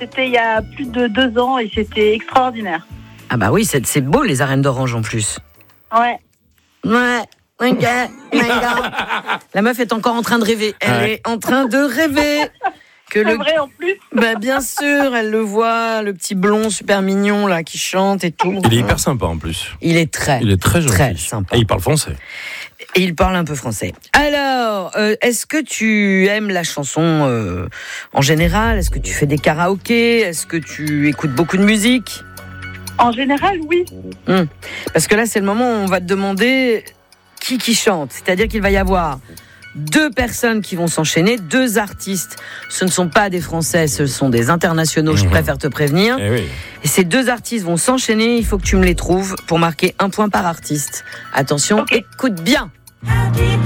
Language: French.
C'était il y a plus de 2 ans et c'était extraordinaire. Ah bah oui, c'est beau les arènes d'Orange en plus. Ouais. Ouais. La meuf est encore en train de rêver. Elle est en train de rêver. C'est vrai en plus. Bah bien sûr, elle le voit, le petit blond super mignon là qui chante et tout. Il est hyper sympa en plus. Il est très gentil. Très sympa. Et il parle français. Et il parle un peu français. Alors, est-ce que tu aimes la chanson en général ? Est-ce que tu fais des karaokés ? Est-ce que tu écoutes beaucoup de musique ? En général, oui. Parce que là, c'est le moment où on va te demander qui chante. C'est-à-dire qu'il va y avoir 2 personnes qui vont s'enchaîner, 2 artistes. Ce ne sont pas des Français, ce sont des internationaux, je préfère te prévenir. Et ces 2 artistes vont s'enchaîner, il faut que tu me les trouves pour marquer 1 point par artiste. Attention, écoute bien.